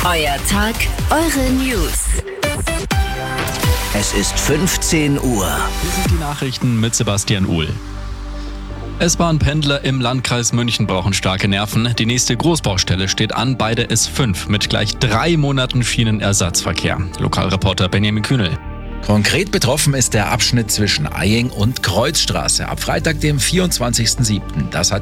Euer Tag, eure News. Es ist 15 Uhr. Hier sind die Nachrichten mit Sebastian Uhl. S-Bahn-Pendler im Landkreis München brauchen starke Nerven. Die nächste Großbaustelle steht an bei der S5 mit gleich 3 Monaten Schienenersatzverkehr. Lokalreporter Benjamin Kühnel. Konkret betroffen ist der Abschnitt zwischen Eying und Kreuzstraße ab Freitag, dem 24.07. Das hat